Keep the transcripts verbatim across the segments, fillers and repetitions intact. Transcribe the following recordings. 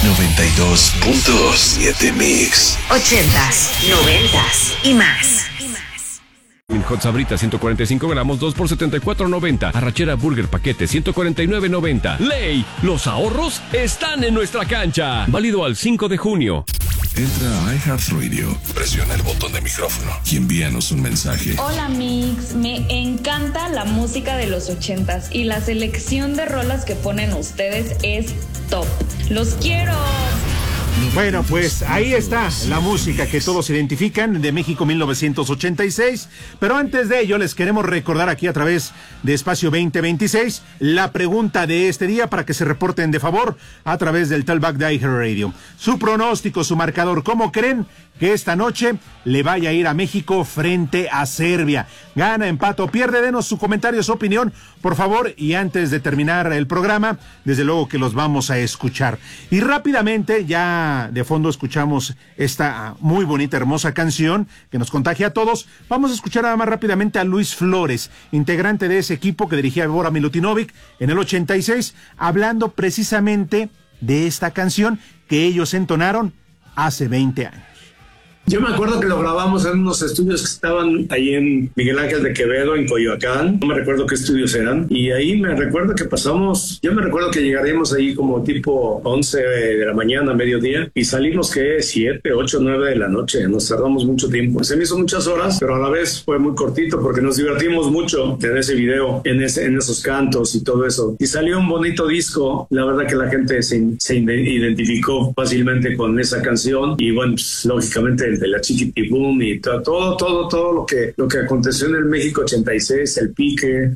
noventa y dos punto siete Mix. Ochentas, noventas y más. Hot Sabrita ciento cuarenta y cinco gramos, dos por setenta y cuatro noventa. Arrachera Burger paquete ciento cuarenta y nueve noventa. Ley, los ahorros están en nuestra cancha. Válido al cinco de junio. Entra a iHeartRadio, presiona el botón de micrófono y envíanos un mensaje. Hola Mix, me encanta la música de los ochentas y la selección de rolas que ponen ustedes es top. ¡Los quiero! Bueno, pues ahí está la música que todos identifican de México mil novecientos ochenta y seis, pero antes de ello les queremos recordar aquí a través de Espacio veinte veintiséis la pregunta de este día para que se reporten de favor a través del Talkback de iHeartRadio. Su pronóstico, su marcador, ¿cómo creen que esta noche le vaya a ir a México frente a Serbia? ¿Gana, empata o pierde? Denos su comentario, su opinión, por favor, y antes de terminar el programa, desde luego que los vamos a escuchar. Y rápidamente, ya de fondo escuchamos esta muy bonita, hermosa canción que nos contagia a todos. Vamos a escuchar nada más rápidamente a Luis Flores, integrante de ese equipo que dirigía Bora Milutinovic en el ochenta y seis, hablando precisamente de esta canción que ellos entonaron hace veinte años. Yo me acuerdo que lo grabamos en unos estudios que estaban ahí en Miguel Ángel de Quevedo, en Coyoacán. No me recuerdo qué estudios eran. Y ahí me recuerdo que pasamos, yo me recuerdo que llegaríamos ahí como tipo once de la mañana, mediodía, y salimos que siete, ocho, nueve de la noche. Nos tardamos mucho tiempo. Se me hizo muchas horas, pero a la vez fue muy cortito porque nos divertimos mucho en ese video, en, ese, en esos cantos y todo eso. Y salió un bonito disco. La verdad que la gente se, se identificó fácilmente con esa canción. Y bueno, pues, lógicamente de la Chiquitibum y todo, todo, todo, todo lo que, lo que aconteció en el México ochenta y seis, el pique.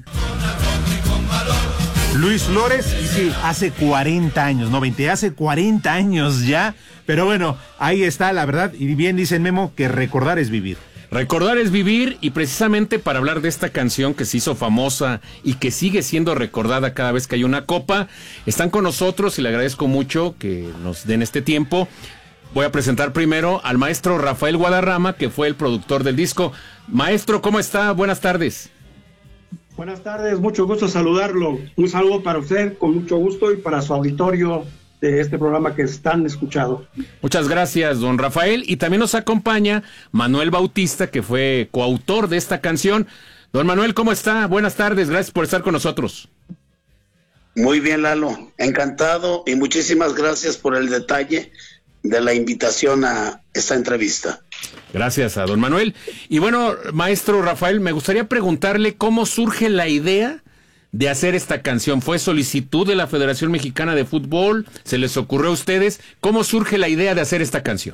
Luis Flores, sí, hace cuarenta años, no veinte, hace cuarenta años ya, pero bueno, ahí está la verdad, y bien dicen Memo que recordar es vivir. Recordar es vivir, y precisamente para hablar de esta canción que se hizo famosa y que sigue siendo recordada cada vez que hay una copa, están con nosotros y le agradezco mucho que nos den este tiempo. Voy a presentar primero al maestro Rafael Guadarrama, que fue el productor del disco. Maestro, ¿cómo está? Buenas tardes. Buenas tardes, mucho gusto saludarlo. Un saludo para usted, con mucho gusto, y para su auditorio de este programa que están escuchando. Muchas gracias, don Rafael. Y también nos acompaña Manuel Bautista, que fue coautor de esta canción. Don Manuel, ¿cómo está? Buenas tardes, gracias por estar con nosotros. Muy bien, Lalo. Encantado y muchísimas gracias por el detalle de la invitación a esta entrevista. Gracias a don Manuel. Y bueno, maestro Rafael, me gustaría preguntarle cómo surge la idea de hacer esta canción. ¿Fue solicitud de la Federación Mexicana de Fútbol? ¿Se les ocurrió a ustedes? ¿Cómo surge la idea de hacer esta canción?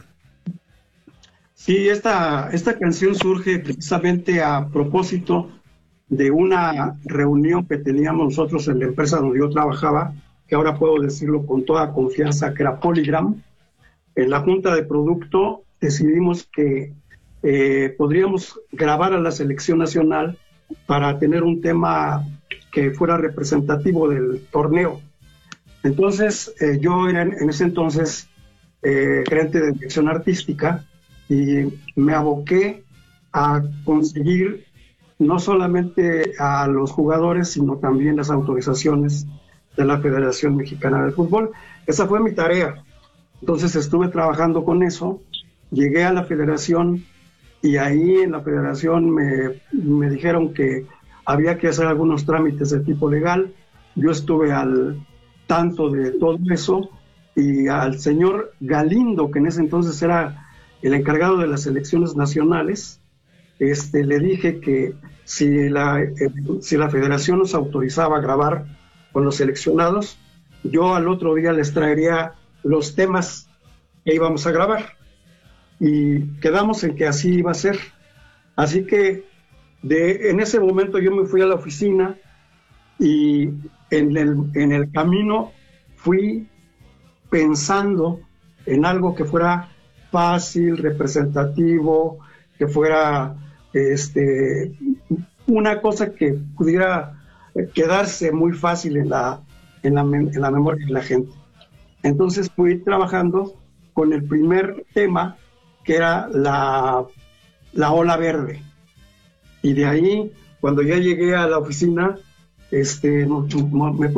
Sí, esta, esta canción surge precisamente a propósito de una reunión que teníamos nosotros en la empresa donde yo trabajaba, que ahora puedo decirlo con toda confianza, que era Polygram. En la junta de producto decidimos que eh, podríamos grabar a la selección nacional para tener un tema que fuera representativo del torneo. Entonces, eh, yo era en, en ese entonces eh, gerente de dirección artística y me aboqué a conseguir no solamente a los jugadores, sino también las autorizaciones de la Federación Mexicana de Fútbol. Esa fue mi tarea. Entonces estuve trabajando con eso, llegué a la federación y ahí en la federación me, me dijeron que había que hacer algunos trámites de tipo legal. Yo estuve al tanto de todo eso y al señor Galindo, que en ese entonces era el encargado de las elecciones nacionales, este, le dije que si la, eh, si la federación nos autorizaba a grabar con los seleccionados, yo al otro día les traería los temas que íbamos a grabar, y quedamos en que así iba a ser. Así que de, en ese momento yo me fui a la oficina y en el, en el camino fui pensando en algo que fuera fácil, representativo, que fuera este, una cosa que pudiera quedarse muy fácil en la, en la, en la memoria de la gente. Entonces fui trabajando con el primer tema, que era la, la ola verde. Y de ahí, cuando ya llegué a la oficina, este, me